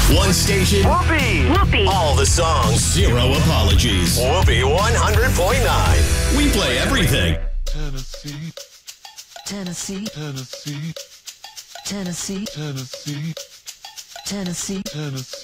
One station. Whoopee. Whoopee. All the songs. Zero apologies. Whoopee 100.9. We play everything. Tennessee, Tennessee, Tennessee, Tennessee, Tennessee, Tennessee. Tennessee.